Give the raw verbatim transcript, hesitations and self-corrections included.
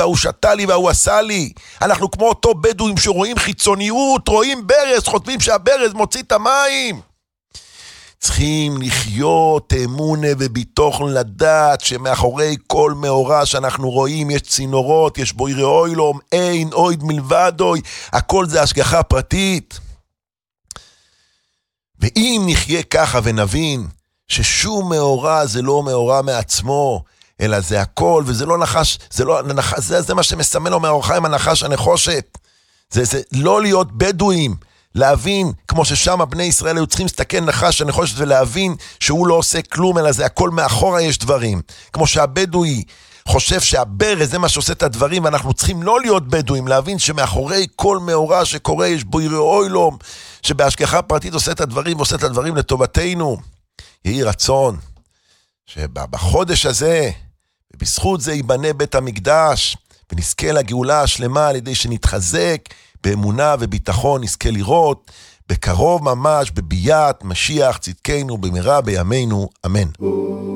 והוא שתה לי והוא עשה לי. אנחנו כמו אותו בדואים שרואים חיצוניות, רואים ברז, חושבים שהברז מוציא את המים. צריכים לחיות אמונה וביטחון, לדעת שמאחורי כל מאורע שאנחנו רואים יש צינורות, יש בו יראה אוילום, אין אויד מלבדוי, הכל זה השגחה פרטית. ואם נחיה ככה ונבין ששום מאורע זה לא מאורע מעצמו, אלא זה הכל, וזה לא נחש, זה לא נחש, זה, זה מה שמסמל לו מהאורחיים הנחש הנחושת. זה, זה לא להיות בדואים, להבין, כמו ששם בני ישראל היו צריכים להסתכל נחש הנחושת ולהבין שהוא לא עושה כלום, אלא זה הכל מאחורה יש דברים. כמו שהבדואי חושב שהברז זה מה שעושה את הדברים, ואנחנו צריכים לא להיות בדואים, להבין שמאחורי כל מאורע שקורה יש בו יראה אוילום, שבהשגחה פרטית עושה את הדברים ועושה את הדברים לטובתנו. יהי רצון שבחודש הזה, ובזכות זה ייבנה בית המקדש, ונזכה לגאולה השלמה על ידי שנתחזק באמונה וביטחון, נזכה לראות בקרוב ממש בביאת משיח צדקנו במהרה בימינו, אמן.